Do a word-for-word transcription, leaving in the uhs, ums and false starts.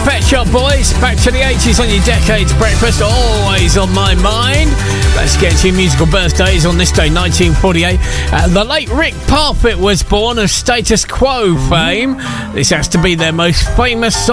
Pet Shop Boys, back to the eighties on your Decades Breakfast, always on my mind. Let's get to your musical birthdays on this day, nineteen forty-eight. Uh, the late Rick Parfitt was born, of Status Quo fame. This has to be their most famous song.